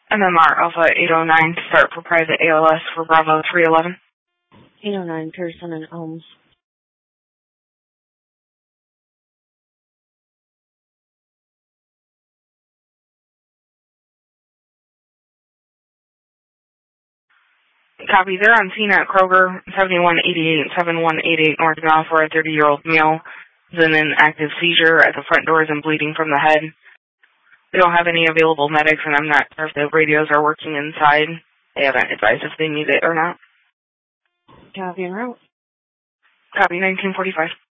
MMR Alpha 809 to start for private ALS for Bravo 311. 809 Pearson and Elms. Copy. They're on scene at Kroger, 7188 7188 North Mount for a 30-year-old male who's in an active seizure at the front doors and bleeding from the head. They don't have any available medics, and I'm not sure if the radios are working inside. They haven't advised if they need it or not. Copy and route. Copy. 1945.